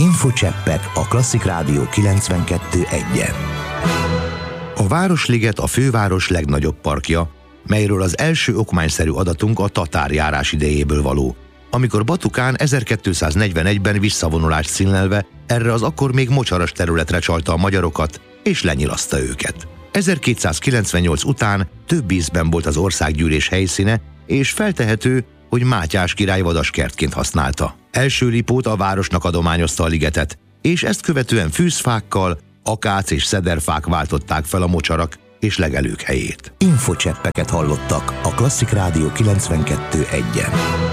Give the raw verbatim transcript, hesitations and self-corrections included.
Infocseppek a Klasszik Rádió kilencvenkettő egyen. A Városliget a főváros legnagyobb parkja, melyről az első okmányszerű adatunk a tatárjárás idejéből való, amikor Batukán ezerkétszáznegyvenegyben visszavonulást színlelve erre az akkor még mocsaras területre csalta a magyarokat, és lenyilaszta őket. ezerkétszázkilencvennyolc után több ízben volt az országgyűlés helyszíne, és feltehető, hogy Mátyás király vadaskertként használta. Első Lipót a városnak adományozta a ligetet, és ezt követően fűzfákkal, akác és szederfák váltották fel a mocsarak és legelők helyét. Infocseppeket hallottak a Klasszik Rádió kilencvenkettő egyen.